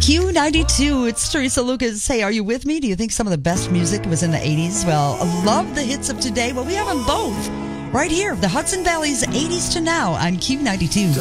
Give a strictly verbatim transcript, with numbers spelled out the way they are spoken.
Q ninety-two, it's Teresa Lucas. Hey, are you with me? Do you think some of the best music was in the eighties? Well, I love the hits of today. Well, we have them both right here. The Hudson Valley's eighties to now on Q ninety-two.